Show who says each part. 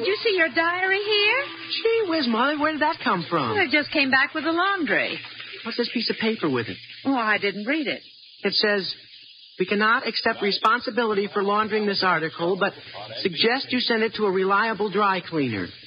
Speaker 1: did you see your diary here?
Speaker 2: Gee whiz, Mother, where did that come from?
Speaker 1: Well, it just came back with the laundry.
Speaker 2: What's this piece of paper with it?
Speaker 1: Oh, I didn't read it.
Speaker 2: It says, we cannot accept responsibility for laundering this article, but suggest you send it to a reliable dry cleaner.